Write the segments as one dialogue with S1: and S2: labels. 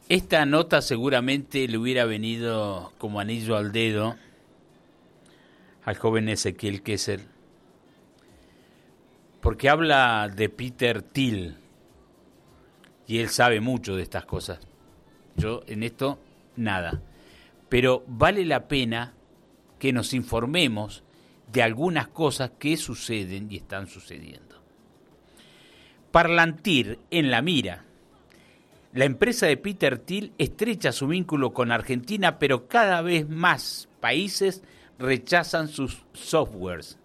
S1: Esta nota seguramente le hubiera venido como anillo al dedo al joven Ezequiel Kessel, porque habla de Peter Thiel y él sabe mucho de estas cosas. Yo en esto nada, pero vale la pena que nos informemos de algunas cosas que suceden y están sucediendo. Parlantir en la mira. La empresa de Peter Thiel estrecha su vínculo con Argentina, pero cada vez más países rechazan sus softwares.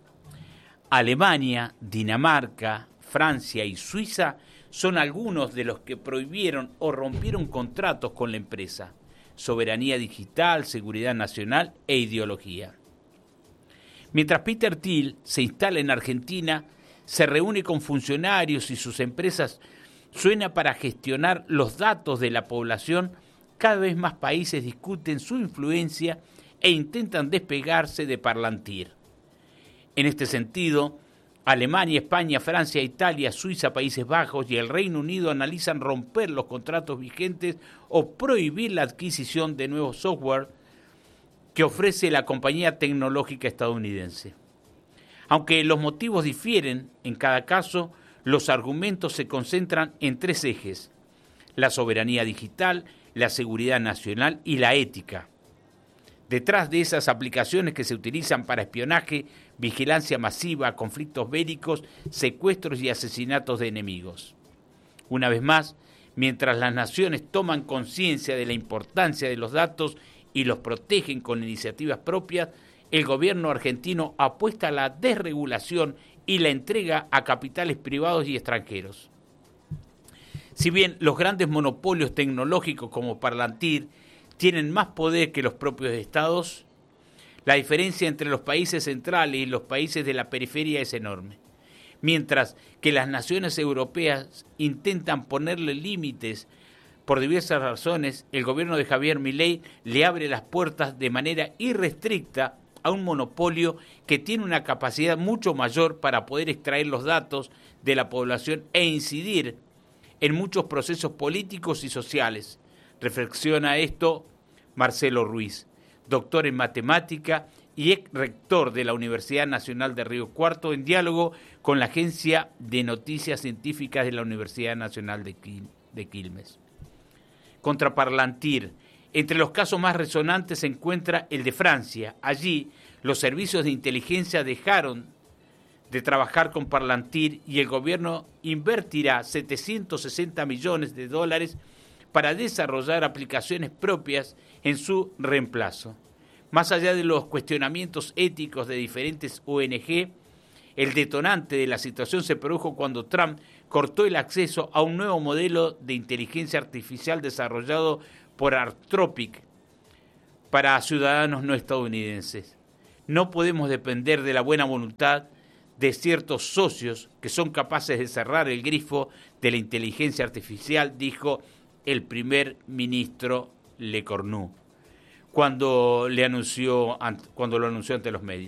S1: Alemania, Dinamarca, Francia y Suiza son algunos de los que prohibieron o rompieron contratos con la empresa. Soberanía digital, seguridad nacional e ideología. Mientras Peter Thiel se instala en Argentina, se reúne con funcionarios y sus empresas suena para gestionar los datos de la población, cada vez más países discuten su influencia e intentan despegarse de Parlantir. En este sentido, Alemania, España, Francia, Italia, Suiza, Países Bajos y el Reino Unido analizan romper los contratos vigentes o prohibir la adquisición de nuevos software que ofrece la compañía tecnológica estadounidense. Aunque los motivos difieren en cada caso, los argumentos se concentran en tres ejes: la soberanía digital, la seguridad nacional y la ética. Detrás de esas aplicaciones que se utilizan para espionaje, vigilancia masiva, conflictos bélicos, secuestros y asesinatos de enemigos. Una vez más, mientras las naciones toman conciencia de la importancia de los datos y los protegen con iniciativas propias, el gobierno argentino apuesta a la desregulación y la entrega a capitales privados y extranjeros. Si bien los grandes monopolios tecnológicos como Parlantir tienen más poder que los propios estados, la diferencia entre los países centrales y los países de la periferia es enorme. Mientras que las naciones europeas intentan ponerle límites por diversas razones, el gobierno de Javier Milei le abre las puertas de manera irrestricta a un monopolio que tiene una capacidad mucho mayor para poder extraer los datos de la población e incidir en muchos procesos políticos y sociales. Reflexiona esto Marcelo Ruiz, doctor en matemática y ex rector de la Universidad Nacional de Río Cuarto, en diálogo con la Agencia de Noticias Científicas de la Universidad Nacional de Quilmes. Contra Parlantir, entre los casos más resonantes se encuentra el de Francia. Allí, los servicios de inteligencia dejaron de trabajar con Parlantir y el gobierno invertirá 760 millones de dólares para desarrollar aplicaciones propias en su reemplazo. Más allá de los cuestionamientos éticos de diferentes ONG, el detonante de la situación se produjo cuando Trump cortó el acceso a un nuevo modelo de inteligencia artificial desarrollado por Anthropic para ciudadanos no estadounidenses. No podemos depender de la buena voluntad de ciertos socios que son capaces de cerrar el grifo de la inteligencia artificial, dijo el primer ministro Lecornu cuando lo anunció ante los medios.